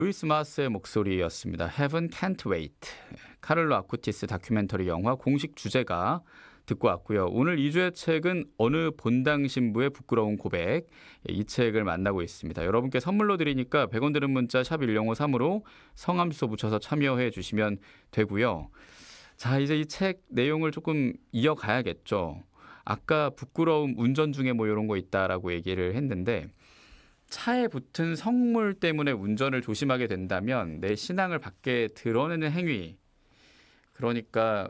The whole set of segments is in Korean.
루이스 마스의 목소리였습니다. Heaven Can't Wait. 카를로 아쿠티스 다큐멘터리 영화 공식 주제가 듣고 왔고요. 오늘 2주의 책은 어느 본당 신부의 부끄러운 고백. 이 책을 만나고 있습니다. 여러분께 선물로 드리니까 100원 드는 문자 샵 1053으로 성함 주소 붙여서 참여해 주시면 되고요. 자, 이제 이 책 내용을 조금 이어가야겠죠. 아까 부끄러움 운전 중에 뭐 이런 거 있다라고 얘기를 했는데 차에 붙은 성물 때문에 운전을 조심하게 된다면 내 신앙을 밖에 드러내는 행위, 그러니까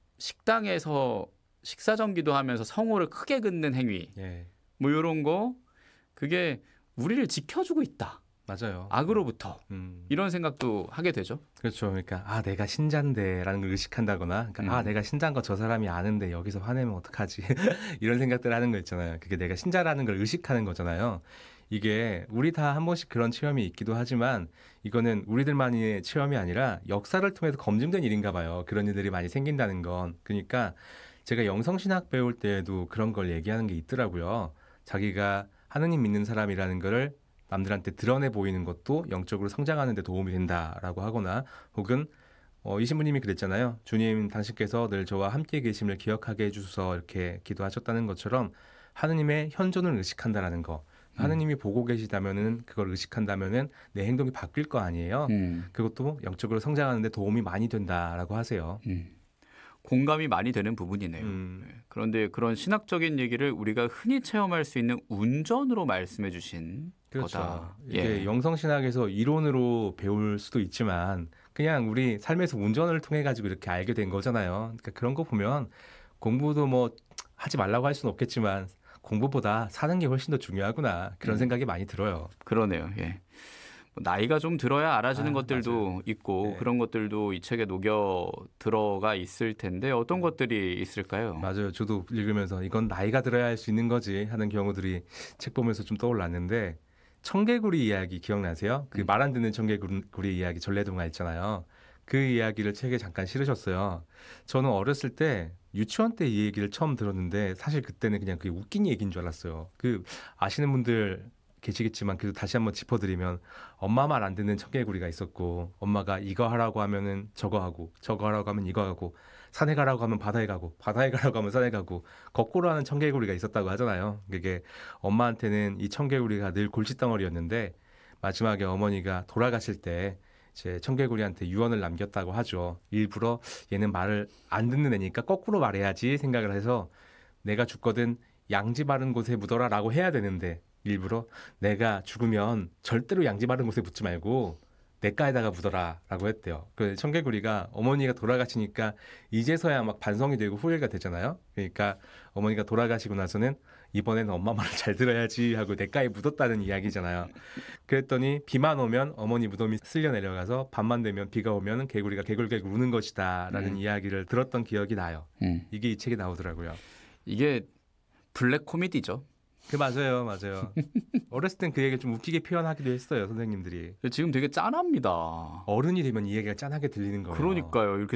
식당에서 식사정기도 하면서 성호를 크게 긋는 행위, 예, 뭐 이런 거, 그게 우리를 지켜주고 있다. 맞아요. 악으로부터. 음, 이런 생각도 하게 되죠. 그렇죠. 그러니까 내가 신자인데라는 걸 의식한다거나, 그러니까 내가 신자인 거 저 사람이 아는데 여기서 화내면 어떡하지? 이런 생각들 하는 거 있잖아요. 그게 내가 신자라는 걸 의식하는 거잖아요. 이게 우리 다 한 번씩 그런 체험이 있기도 하지만 이거는 우리들만의 체험이 아니라 역사를 통해서 검증된 일인가 봐요. 그런 일들이 많이 생긴다는 건. 그러니까 제가 영성신학 배울 때에도 그런 걸 얘기하는 게 있더라고요. 자기가 하느님 믿는 사람이라는 거를 남들한테 드러내 보이는 것도 영적으로 성장하는 데 도움이 된다라고 하거나, 혹은 이 신부님이 그랬잖아요. 주님 당신께서 늘 저와 함께 계심을 기억하게 해주셔서 이렇게 기도하셨다는 것처럼 하느님의 현존을 의식한다라는 거. 하느님이 보고 계시다면은, 그걸 의식한다면은 내 행동이 바뀔 거 아니에요. 그것도 영적으로 성장하는 데 도움이 많이 된다라고 하세요. 공감이 많이 되는 부분이네요. 네. 그런데 그런 신학적인 얘기를 우리가 흔히 체험할 수 있는 운전으로 말씀해 주신 그렇죠. 거다. 이게 영성신학에서 이론으로 배울 수도 있지만 그냥 우리 삶에서 운전을 통해 가지고 이렇게 알게 된 거잖아요. 그러니까 그런 거 보면 공부도 뭐 하지 말라고 할 수는 없겠지만 공부보다 사는 게 훨씬 더 중요하구나, 그런 생각이 많이 들어요. 그러네요. 예. 뭐 나이가 좀 들어야 알아지는 것들도 맞아요. 있고 네. 그런 것들도 이 책에 녹여 들어가 있을 텐데 어떤 것들이 있을까요? 맞아요. 저도 읽으면서 이건 나이가 들어야 할 수 있는 거지 하는 경우들이 책 보면서 좀 떠올랐는데, 청개구리 이야기 기억나세요? 그 말 안 듣는 청개구리 이야기, 전래동화 있잖아요. 그 이야기를 책에 잠깐 실으셨어요. 저는 어렸을 때 유치원 때 이 얘기를 처음 들었는데 사실 그때는 그냥 그게 웃긴 얘기인 줄 알았어요. 그 아시는 분들 계시겠지만 그래도 다시 한번 짚어드리면, 엄마 말 안 듣는 청개구리가 있었고, 엄마가 이거 하라고 하면은 저거 하고, 저거 하라고 하면 이거 하고, 산에 가라고 하면 바다에 가고, 바다에 가라고 하면 산에 가고, 거꾸로 하는 청개구리가 있었다고 하잖아요. 그게 엄마한테는 이 청개구리가 늘 골칫덩어리였는데 마지막에 어머니가 돌아가실 때 이제 청개구리한테 유언을 남겼다고 하죠. 일부러 얘는 말을 안 듣는 애니까 거꾸로 말해야지 생각을 해서, 내가 죽거든 양지 바른 곳에 묻어라 라고 해야 되는데 일부러 내가 죽으면 절대로 양지 바른 곳에 묻지 말고 냇가에다가 묻어라 라고 했대요. 그 청개구리가 어머니가 돌아가시니까 이제서야 막 반성이 되고 후회가 되잖아요. 그러니까 어머니가 돌아가시고 나서는 이번에는 엄마 말을 잘 들어야지 하고 냇가에 묻었다는 이야기잖아요. 그랬더니 비만 오면 어머니 무덤이 쓸려 내려가서 밤만 되면 비가 오면 개구리가 개굴개굴 우는 것이다 라는 이야기를 들었던 기억이 나요. 이게 이 책에 나오더라고요. 이게 블랙 코미디죠. 맞아요, 맞아요. 어렸을 땐 그 얘기를 좀 웃기게 표현하기도 했어요, 선생님들이. 지금 되게 짠합니다. 어른이 되면 이 얘기가 짠하게 들리는 거예요. 그러니까요. 이렇게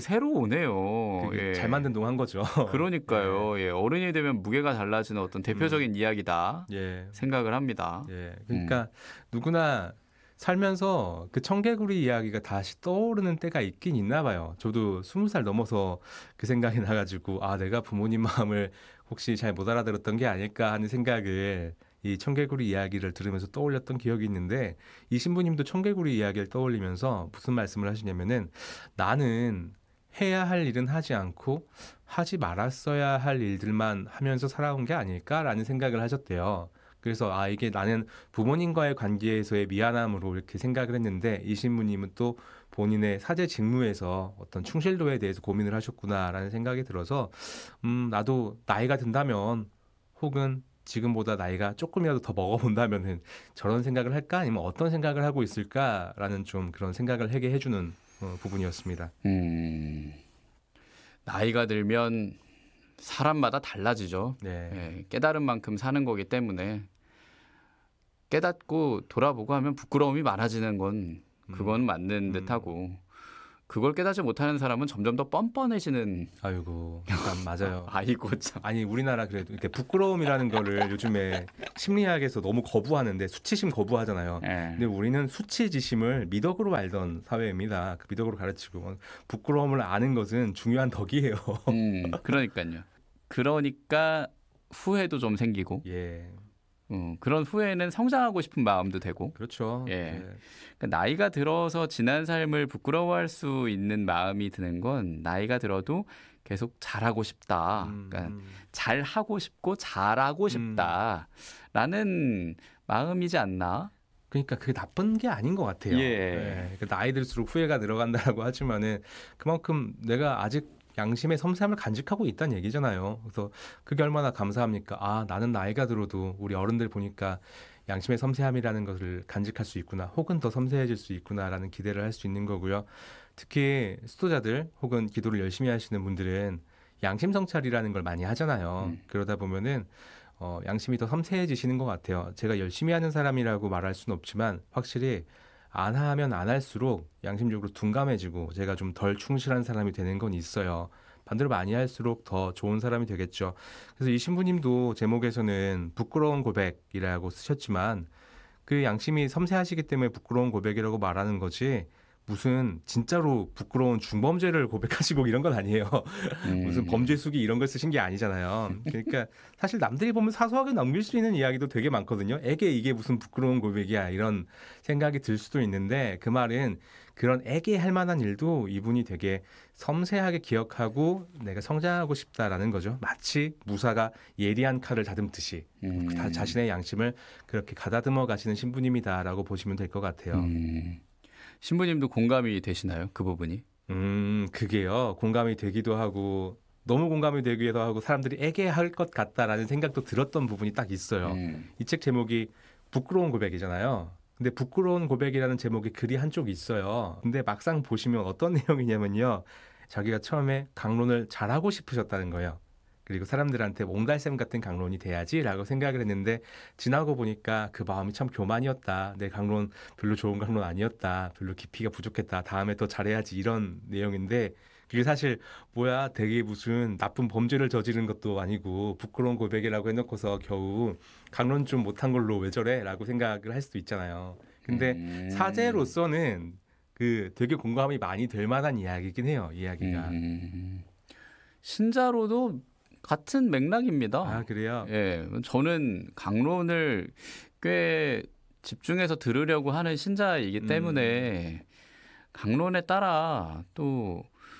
새로우네요. 그게 예. 잘 만든 동한 거죠. 그러니까요. 예. 어른이 되면 무게가 달라지는 어떤 대표적인 이야기다 예, 생각을 합니다. 예. 그러니까 누구나 살면서 그 청개구리 이야기가 다시 떠오르는 때가 있긴 있나 봐요. 저도 20살 넘어서 그 생각이 나가지고, 내가 부모님 마음을 혹시 잘 못 알아들었던 게 아닐까 하는 생각을 이 청개구리 이야기를 들으면서 떠올렸던 기억이 있는데, 이 신부님도 청개구리 이야기를 떠올리면서 무슨 말씀을 하시냐면은, 나는 해야 할 일은 하지 않고 하지 말았어야 할 일들만 하면서 살아온 게 아닐까라는 생각을 하셨대요. 그래서 이게 나는 부모님과의 관계에서의 미안함으로 이렇게 생각을 했는데, 이 신부님은 또 본인의 사제 직무에서 어떤 충실도에 대해서 고민을 하셨구나라는 생각이 들어서, 나도 나이가 든다면, 혹은 지금보다 나이가 조금이라도 더 먹어본다면은 저런 생각을 할까? 아니면 어떤 생각을 하고 있을까라는 좀 그런 생각을 하게 해주는 부분이었습니다. 나이가 들면 사람마다 달라지죠. 네. 예, 깨달은 만큼 사는 거기 때문에 깨닫고 돌아보고 하면 부끄러움이 많아지는 건 그건 맞는 듯하고, 그걸 깨닫지 못하는 사람은 점점 더 뻔뻔해지는. 아이고, 약간 맞아요. 아이고 참. 아니 우리나라 그래도 이렇게 부끄러움이라는 거를 요즘에 심리학에서 너무 거부하는데 수치심 거부하잖아요. 예. 근데 우리는 수치지심을 미덕으로 알던 사회입니다. 그 미덕으로 가르치고 부끄러움을 아는 것은 중요한 덕이에요. 그러니까요. 그러니까 후회도 좀 생기고, 예, 그런 후회는 성장하고 싶은 마음도 되고. 그렇죠. 예. 예. 그러니까 나이가 들어서 지난 삶을 부끄러워할 수 있는 마음이 드는 건 나이가 들어도 계속 잘하고 싶다. 그러니까 잘하고 싶고 잘하고 싶다라는 마음이지 않나? 그러니까 그게 나쁜 게 아닌 것 같아요. 예. 그러니까 나이 들수록 후회가 늘어간다라고 하지만은 그만큼 내가 아직 양심의 섬세함을 간직하고 있다는 얘기잖아요. 그래서 그게 얼마나 감사합니까? 아, 나는 나이가 들어도 우리 어른들 보니까 양심의 섬세함이라는 것을 간직할 수 있구나, 혹은 더 섬세해질 수 있구나라는 기대를 할 수 있는 거고요. 특히 수도자들 혹은 기도를 열심히 하시는 분들은 양심 성찰이라는 걸 많이 하잖아요. 그러다 보면은 양심이 더 섬세해지시는 것 같아요. 제가 열심히 하는 사람이라고 말할 수는 없지만 확실히 안 하면 안 할수록 양심적으로 둔감해지고 제가 좀 덜 충실한 사람이 되는 건 있어요. 반대로 많이 할수록 더 좋은 사람이 되겠죠. 그래서 이 신부님도 제목에서는 부끄러운 고백이라고 쓰셨지만 그 양심이 섬세하시기 때문에 부끄러운 고백이라고 말하는 거지, 무슨 진짜로 부끄러운 중범죄를 고백하시고 이런 건 아니에요. 무슨 범죄 수기 이런 걸 쓰신 게 아니잖아요. 그러니까 사실 남들이 보면 사소하게 넘길 수 있는 이야기도 되게 많거든요. 에게 이게 무슨 부끄러운 고백이야 이런 생각이 들 수도 있는데, 그 말은 그런 에게 할 만한 일도 이분이 되게 섬세하게 기억하고 내가 성장하고 싶다라는 거죠. 마치 무사가 예리한 칼을 다듬듯이 자신의 양심을 그렇게 가다듬어 가시는 신부님이다라고 보시면 될 것 같아요. 신부님도 공감이 되시나요? 그 부분이? 그게요. 공감이 되기도 하고 너무 공감이 되기도 하고 사람들이 애게할 것 같다라는 생각도 들었던 부분이 딱 있어요. 이 책 제목이 부끄러운 고백이잖아요. 근데 부끄러운 고백이라는 제목의 글이 한쪽 있어요. 근데 막상 보시면 어떤 내용이냐면요. 자기가 처음에 강론을 잘하고 싶으셨다는 거예요. 그리고 사람들한테 옹달샘 같은 강론이 돼야지라고 생각을 했는데 지나고 보니까 그 마음이 참 교만이었다. 내 강론 별로 좋은 강론 아니었다. 별로 깊이가 부족했다. 다음에 더 잘해야지, 이런 내용인데 그게 사실 뭐야, 되게 무슨 나쁜 범죄를 저지른 것도 아니고 부끄러운 고백이라고 해놓고서 겨우 강론 좀 못한 걸로 왜 저래? 라고 생각을 할 수도 있잖아요. 근데 사제로서는 그 되게 공감이 많이 될 만한 이야기긴 해요. 이야기가. 신자로도 같은 맥락입니다. 아, 그래요? 예, 저는 강론을 꽤 집중해서 들으려고 하는 신자이기 때문에 강론에 따라 또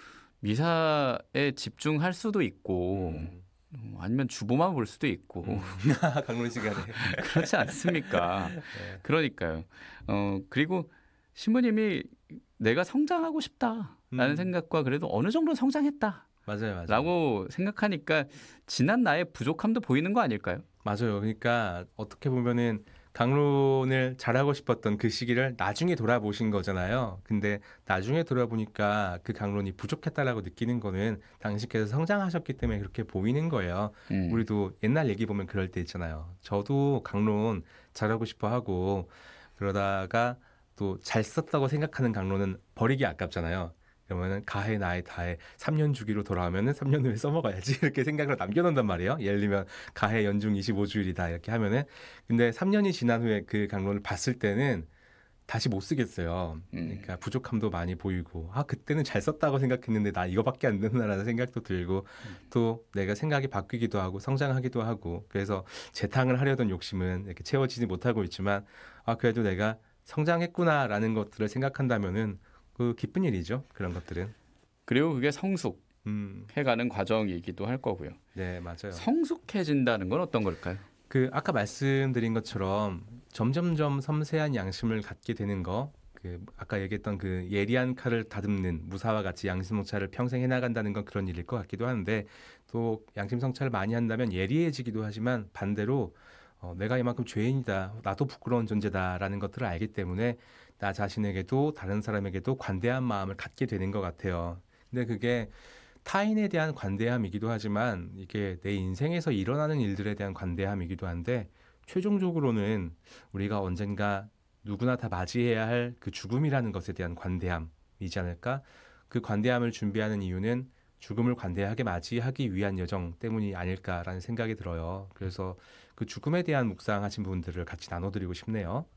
미사에 집중할 수도 있고 아니면 주보만 볼 수도 있고 강론 시간에. 그렇지 않습니까? 그러니까요. 그리고 신부님이 내가 성장하고 싶다라는 생각과 그래도 어느 정도 성장했다. 맞아요. 라고 생각하니까 지난 나의 부족함도 보이는 거 아닐까요? 맞아요. 그러니까 어떻게 보면은 강론을 잘하고 싶었던 그 시기를 나중에 돌아보신 거잖아요. 근데 나중에 돌아보니까 그 강론이 부족했다라고 느끼는 거는 당신께서 성장하셨기 때문에 그렇게 보이는 거예요. 우리도 옛날 얘기 보면 그럴 때 있잖아요. 저도 강론 잘하고 싶어 하고 그러다가 또 잘 썼다고 생각하는 강론은 버리기 아깝잖아요. 그러면은 가해 나해 다해 3년 주기로 돌아오면은 3년 후에 써먹어야지 이렇게 생각을 남겨놓는단 말이에요. 예를 들면 가해 연중 25주일이다 이렇게 하면은, 근데 3년이 지난 후에 그 강론을 봤을 때는 다시 못 쓰겠어요. 그러니까 부족함도 많이 보이고, 아 그때는 잘 썼다고 생각했는데 나 이거밖에 안 되나라는 생각도 들고, 또 내가 생각이 바뀌기도 하고 성장하기도 하고, 그래서 재탕을 하려던 욕심은 이렇게 채워지지 못하고 있지만 아 그래도 내가 성장했구나라는 것들을 생각한다면은 그 기쁜 일이죠. 그런 것들은. 그리고 그게 성숙해가는 과정이기도 할 거고요. 네, 맞아요. 성숙해진다는 건 어떤 걸까요? 그 아까 말씀드린 것처럼 점점점 섬세한 양심을 갖게 되는 거, 그 아까 얘기했던 그 예리한 칼을 다듬는 무사와 같이 양심 성찰을 평생 해나간다는 건 그런 일일 것 같기도 하는데, 또 양심 성찰을 많이 한다면 예리해지기도 하지만 반대로 내가 이만큼 죄인이다, 나도 부끄러운 존재다라는 것들을 알기 때문에 나 자신에게도 다른 사람에게도 관대한 마음을 갖게 되는 것 같아요. 근데 그게 타인에 대한 관대함이기도 하지만 이게 내 인생에서 일어나는 일들에 대한 관대함이기도 한데, 최종적으로는 우리가 언젠가 누구나 다 맞이해야 할 그 죽음이라는 것에 대한 관대함이지 않을까? 그 관대함을 준비하는 이유는 죽음을 관대하게 맞이하기 위한 여정 때문이 아닐까라는 생각이 들어요. 그래서 그 죽음에 대한 묵상하신 분들을 같이 나눠드리고 싶네요.